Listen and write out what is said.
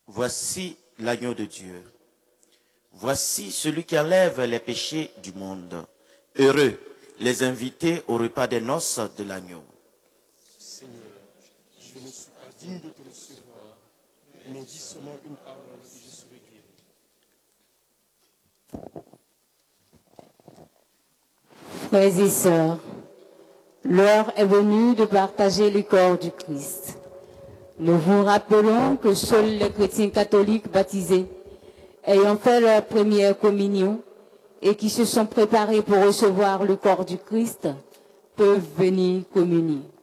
Voici l'agneau de Dieu. Voici celui qui enlève les péchés du monde. Heureux les invités au repas des noces de l'agneau. Seigneur, je ne suis pas digne de te recevoir, mais dis seulement une parole et je serai guéri. Frères et sœurs, l'heure est venue de partager le corps du Christ. Nous vous rappelons que seuls les chrétiens catholiques baptisés, ayant fait leur première communion et qui se sont préparés pour recevoir le corps du Christ, peuvent venir communier.